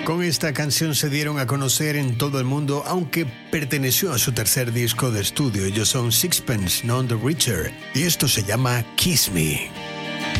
Con esta canción se dieron a conocer en todo el mundo, aunque perteneció a su tercer disco de estudio. Ellos son Sixpence None the Richer y esto se llama Kiss Me.